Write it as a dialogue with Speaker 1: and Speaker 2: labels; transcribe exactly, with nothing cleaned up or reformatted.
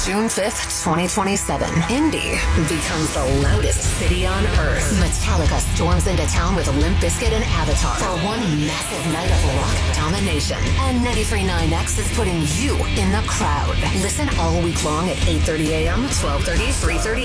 Speaker 1: June fifth, twenty twenty-seven, Indy becomes the loudest city on earth. Metallica storms into town with Limp Bizkit and Avatar for one massive night of rock domination. And ninety-three point nine X is putting you in the crowd. Listen all week long at eight thirty a.m., twelve thirty, three thirty